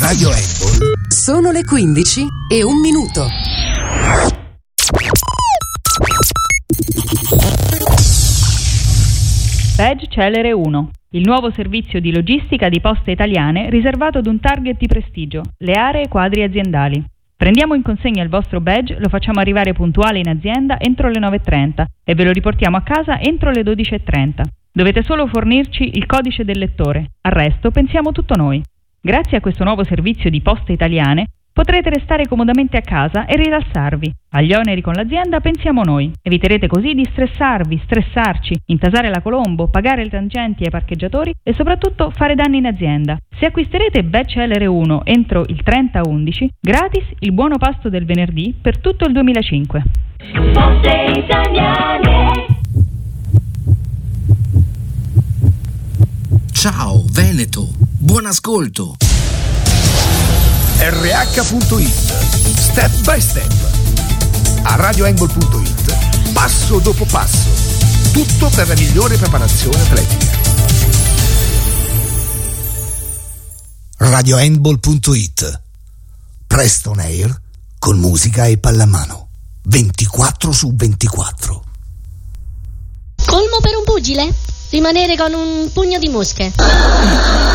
Radio Handball. Sono le 15 e 1 minuto. Badge Celere 1, il nuovo servizio di logistica di Poste Italiane riservato ad un target di prestigio, le aree quadri aziendali. Prendiamo in consegna il vostro badge, lo facciamo arrivare puntuale in azienda entro le 9:30 e ve lo riportiamo a casa entro le 12:30. Dovete solo fornirci il codice del lettore, al resto pensiamo tutto noi. Grazie a questo nuovo servizio di Poste Italiane potrete restare comodamente a casa e rilassarvi. Agli oneri con l'azienda pensiamo noi. Eviterete così di stressarci, intasare la Colombo, pagare le tangenti ai parcheggiatori e soprattutto fare danni in azienda. Se acquisterete Badge LR1 entro il 30/11, gratis il buono pasto del venerdì per tutto il 2005. Poste Italiane. Ciao Veneto, buon ascolto. RH.it, step by step. A radiohandball.it, passo dopo passo. Tutto per la migliore preparazione atletica. Radiohandball.it. Preston Air con musica e pallamano. 24/24. Colmo per un pugile? Rimanere con un pugno di mosche.